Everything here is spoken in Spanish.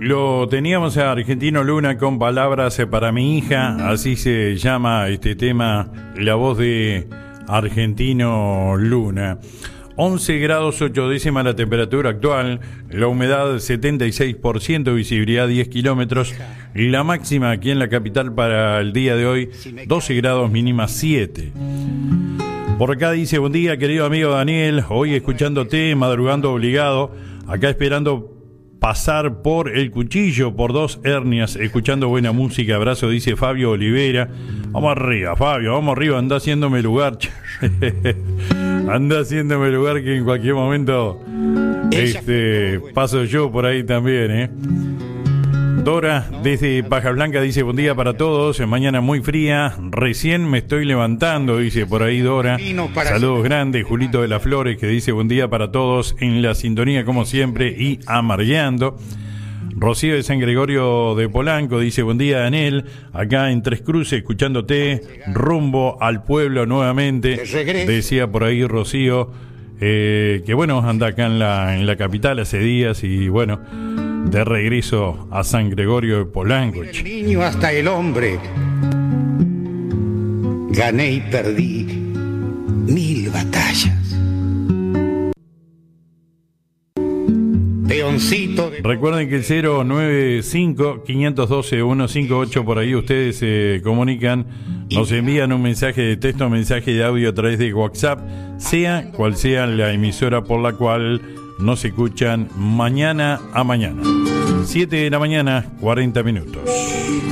lo teníamos a Argentino Luna con Palabras para mi hija, así se llama este tema, la voz de Argentino Luna. 11 grados 8 décimas la temperatura actual, la humedad 76%, visibilidad 10 kilómetros, y la máxima aquí en la capital para el día de hoy 12 grados, mínima 7. Por acá dice: buen día querido amigo Daniel, hoy escuchándote, madrugando obligado, acá esperando pasar por el cuchillo por 2 hernias, escuchando buena música, abrazo, dice Fabio Olivera. Vamos arriba, Fabio, vamos arriba, anda haciéndome lugar. Anda haciéndome lugar que en cualquier momento paso yo por ahí también, Dora desde Paja Blanca dice: buen día para todos, mañana muy fría, recién me estoy levantando, dice por ahí Dora. Saludos grandes. Julito de las Flores que dice: buen día para todos, en la sintonía como siempre y amargueando. Rocío de San Gregorio de Polanco dice: buen día Daniel, acá en Tres Cruces escuchándote, rumbo al pueblo nuevamente. Decía por ahí Rocío que bueno, anda acá en la capital hace días y bueno, de regreso a San Gregorio de Polanco. El niño hasta el hombre, gané y perdí 1000 batallas. Recuerden que el 095-512-158, por ahí ustedes se comunican, nos envían un mensaje de texto, mensaje de audio a través de WhatsApp, sea cual sea la emisora por la cual nos escuchan mañana a mañana. 7 de la mañana, 40 minutos.